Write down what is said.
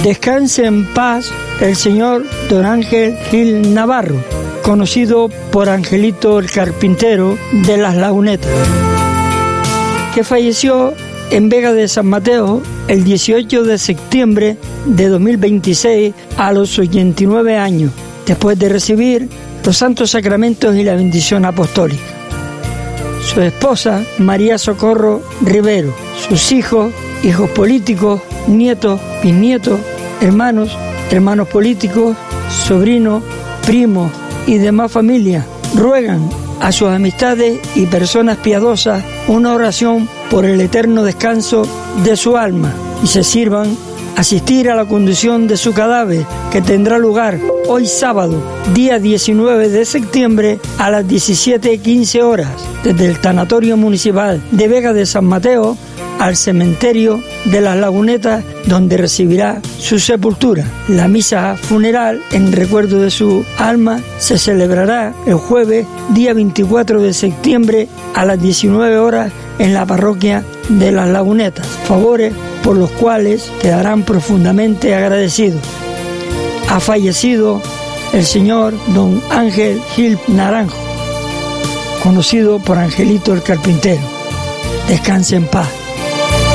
Descanse en paz el señor don Ángel Gil Navarro, conocido por Angelito el Carpintero de Las Lagunetas, que falleció en Vega de San Mateo el 18 de septiembre de 2026 a los 89 años, después de recibir los santos sacramentos y la bendición apostólica. Su esposa, María Socorro Rivero, sus hijos políticos, nietos, bisnietos, hermanos políticos, sobrinos, primos y demás familias, ruegan a sus amistades y personas piadosas una oración por el eterno descanso de su alma y se sirvan asistir a la conducción de su cadáver, que tendrá lugar hoy sábado, día 19 de septiembre a las 17:15 horas, desde el Tanatorio Municipal de Vega de San Mateo al cementerio de Las Lagunetas, donde recibirá su sepultura. La misa funeral en recuerdo de su alma se celebrará el jueves, día 24 de septiembre a las 19 horas en la parroquia de Las Lagunetas, favores por los cuales quedarán profundamente agradecidos. Ha fallecido el señor don Ángel Gil Naranjo, conocido por Angelito el Carpintero. Descanse en paz.